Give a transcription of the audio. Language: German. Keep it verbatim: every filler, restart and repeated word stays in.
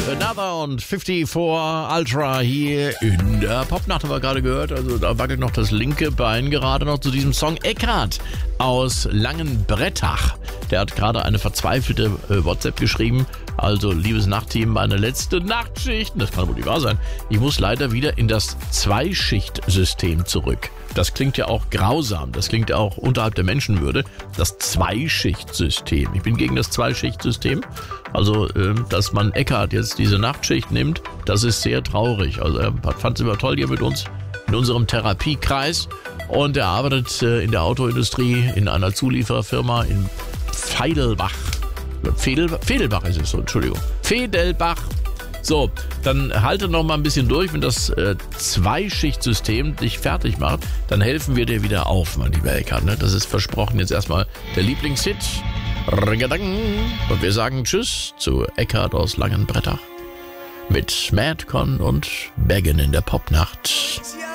Another und fünfundfünfzig Ultra hier in der Popnacht haben wir gerade gehört. Also da wackelt noch das linke Bein gerade noch zu diesem Song. Eckart aus Langenbrettach. Der hat gerade eine verzweifelte äh, WhatsApp geschrieben. Also, liebes Nachtteam, meine letzte Nachtschicht. Das kann wohl nicht wahr sein. Ich muss leider wieder in das Zweischichtsystem zurück. Das klingt ja auch grausam. Das klingt ja auch unterhalb der Menschenwürde. Das Zweischichtsystem. Ich bin gegen das Zweischichtsystem. Also, äh, dass man Eckart jetzt diese Nachtschicht nimmt, das ist sehr traurig. Also, er fand es immer toll hier mit uns in unserem Therapiekreis. Und er arbeitet äh, in der Autoindustrie in einer Zuliefererfirma in Feidelbach. Fedel, Fedelbach ist es so, Entschuldigung. Fedelbach. So, dann halte noch mal ein bisschen durch. Wenn das äh, Zweischichtsystem dich fertig macht, dann helfen wir dir wieder auf, mein lieber Eckart. Ne? Das ist versprochen. Jetzt erstmal der Lieblingshit. Und wir sagen Tschüss zu Eckart aus Langenbrettach mit Madcon und Beggin in der Popnacht.